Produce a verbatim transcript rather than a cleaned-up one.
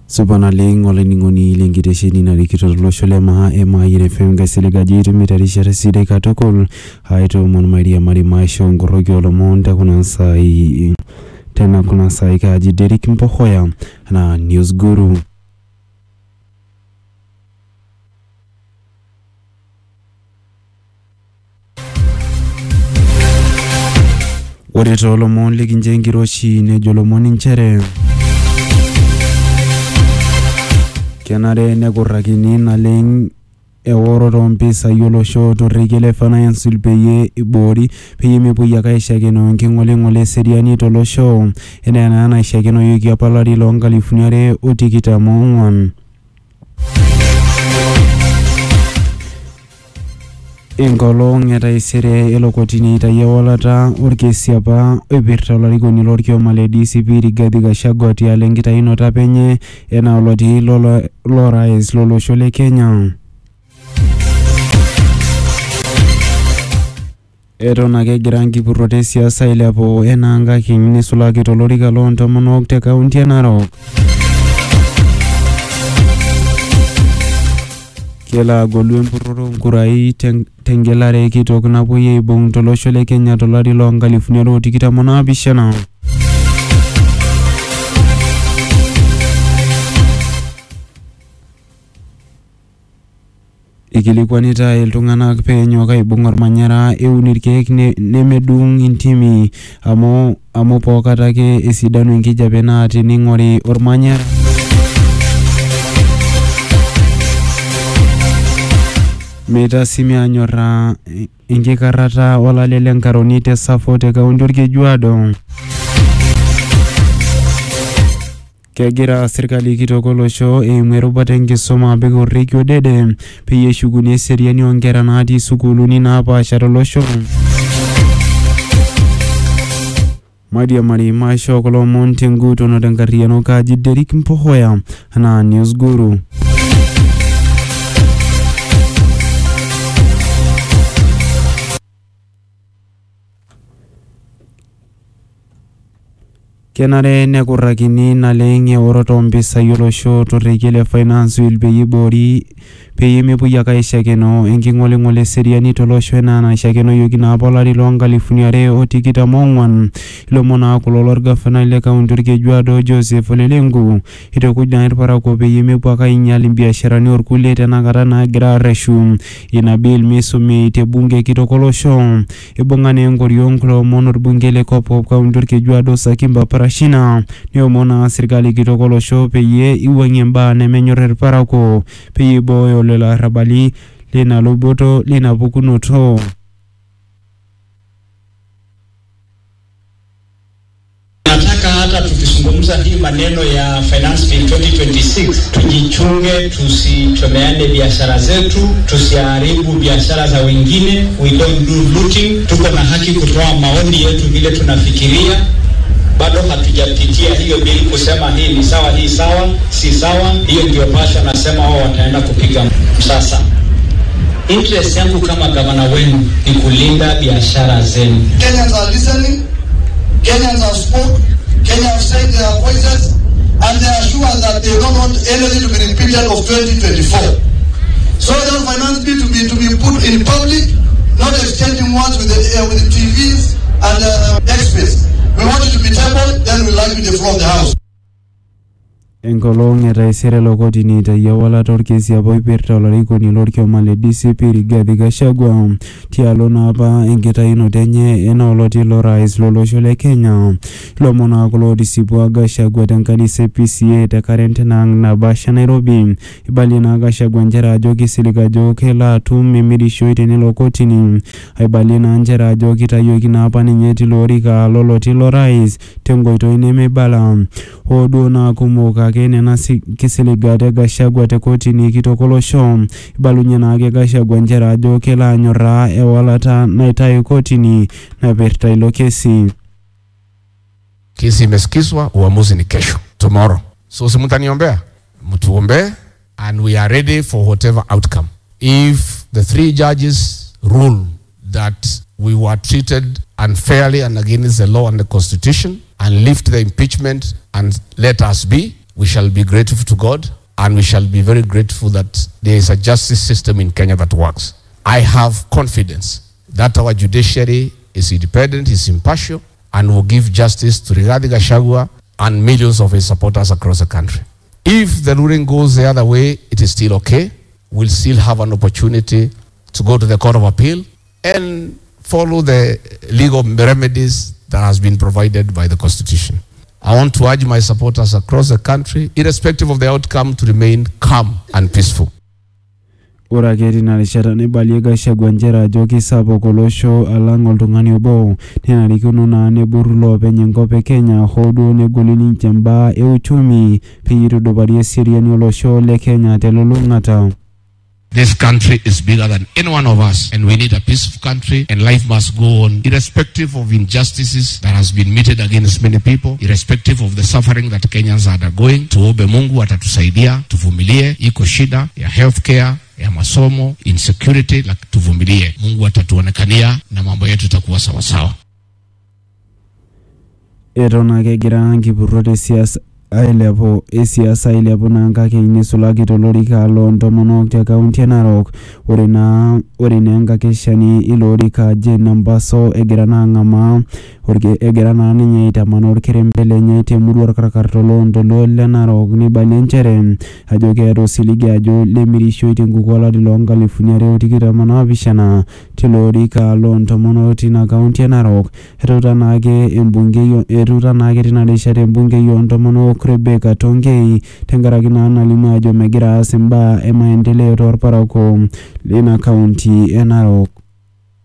Subanaling oleningoni lingiteshini na rikito losho maha ema yire fenga siligajitu mitarisha reside katokol haito monmaria marimaisho ngorogi olomonda kuna sai tena kuna sai kaji Derek Mpohoya na News Guru. Ore tolomon likinjengiroshi ne jolomoni nchere kenare nekurrakini naleng ewororo mpisa yolosho torrikile finance peyie ibori peyie mepuoi ake aishakino enking'oling'ole seriani tolosho enaa naishakino yoki apa olari loonkalifuni are otikitam oong'uan. Enkolong etaisere elokotini itayawalata orkesi apa oipirta olarikoni lorkioma le D C P Rigathi Gachagua tialo enkitainoto apa enye enaa olotii lorais lolosho le Kenya. Eton ake egira nkipurrot esiasa ailepu enaa nkaking nisulaki tolorika loontomonok te kaunti e Narok. Kela agolu empurroro nkurai tengelare kitok napuoi aibung tolosho le Kenya tolari loonkalifuni are otikitam onaapishana. Ikilikwanita iltung'anak peenyok aibung ormanyara eun irkeek nemedung intimi amu amu pookata ake esidanu enkijape naa tening'ori ormanyara. Meita simi anyorra enkikarrata olale lenkaroni te Safo te kaunti orkejuado. Kegira serikali kitok olosho eimu erubata enkisuma apik orrekie odede peyie eshukuni eseriani oonkera natii sukuuluni naapaasha tolosho. Mairiamari maisho kulo omon tengutono tenkarriyiano kaji Derek Mpohoya na News Guru. Kenare nekurrakini naleng eoroto mpisai olosho torrekie le finance bill peyie ibori peyie mepuoi ake aishakino enking'oling'ole seriani tolosho enaa naishakino yoki naapa olari loonkalifuni are otikitam oong'uan. Ilomon aa kulo lorgavanai le kaunti orkejuado Joseph Ole Lenku itukuj naa irparakuo peyie mepuo ake ainyal imbiasharani orkulie tenakata naagira arreshu ina bill meisumi te bunge kitok olosho. Ibung'a naa enkoriong kulo omon orbungei le Kopkop kaunti orkejuado Sakimba Parashina neomona serikali kitok olosho peyie iwuang'ie mbaa nemenyor irparakuo peyie ibooyo lelo arrabali lina luboto lina pukunoto. Nataka hata tukizungumza hii maneno ya finance bill twenty twenty-six tujichunge, tusichomeane biashara zetu, tusiharibu biashara za wengine. We don't do looting. Tuko na haki kutoa maoni yetu vile tunafikiria. Bado hatujapitia hiyo bill kusema hii ni sawa, hii sawa, si sawa. Hiyo ndio pasha nasema wao wataenda kupiga sasa. Interest yangu kama gavana wenu ni kulinda biashara zenu. Kenyans are listening. Kenyans have spoke. Kenyans have said their voices, and they are sure that they don't want anything to be repeated of twenty twenty-four. So that finance bill to be to be put in public, not exchanging words with the uh, with the T Vs and uh, experts. We want it to be tabled, then we'll like the floor of the house. Enkolong etaisere lokotini itayawalata orkesi apa oipirta olarikoni lorkioma le D C P Rigathi Gachagua tialo naapa enkitainoto enye enaa olotii lorais lolosho le Kenya. Ilomon aa kulo otisipua Gachagua tenkanisa e P C A te Karentenang Naivasha Nairobi. Ibalie naa Gachagua nchere ajo kisilig ajo kelo atum emirishoi tenelo kotini. Aibalie naa nchere ajo kitayioki naapa ninye tilo orika lolotii lorais tenkoitoi nemeibala. Hoo duo naa kumok ake nena kisiligate Gachagua te kotini kitok olosho. Ibalunye naake Gachagua nchere ajo kelo anyorraa ewalata naitayu kotini napirta ilo kesi. Kesi imesikizwa, uamuzi ni kesho, tomorrow. So si mtaniombea, mtuombee, and we are ready for whatever outcome. If the three judges rule that we were treated unfairly and against the law and the constitution and lift the impeachment and let us be, we shall be grateful to God, and we shall be very grateful that there is a justice system in Kenya that works. I have confidence that our judiciary is independent, is impartial, and will give justice to Rigathi Gachagua and millions of his supporters across the country. If the ruling goes the other way, it is still okay. We'll still have an opportunity to go to the Court of Appeal and follow the legal remedies that has been provided by the Constitution. I want to urge my supporters across the country, irrespective of the outcome, to remain calm and peaceful. Ore ake tina rishata neibalie Gachagua njere ajo kisapuk olosho alang' oltung'ani obo, nenarikino naa neburru loopeny enkop e Kenya hoo duo negoli ninche mbaa e uchumi peyie eitudupari eseriani olosho le Kenya telulung'ata. This country is bigger than any one of us, and we need a peaceful country, and life must go on, irrespective of injustices that has been meted against many people, irrespective of the suffering that Kenyans are undergoing. Tuombe Mungu atatusaidia, tuvumilie, iko shida ya healthcare, ya masomo, insecurity, like tuvumilie. Mungu atatuonekania na mambo yetu itakuwa sawa sawa. Eton ake egira nkipurrot esiasa ailepu esiasa ailepu naa kake nisulaki tolorika loontomonok te kaunti e Narok. Ore naa ore naa enkakeshani ilo orika Jane Nambaso egira naa ang'amaa egira naa ninye aitamanaa orkerembe lenye temurua orkarkar toloontoluo le Narok, neibalie nchere ajo keeta osiligi ajo lemirishoi tenkukuo olari loonkalifuni are otikitam onaapishana tilo orika loontomonok tina kaunti e Narok. Etuuta naake embungei etuuta naake tina rishata embungei oontomonok Rebecca Tongei tenkaraki naa nalimu ajo megira aas imbaa e maendeleo torparakuo lina kaunti e Narok.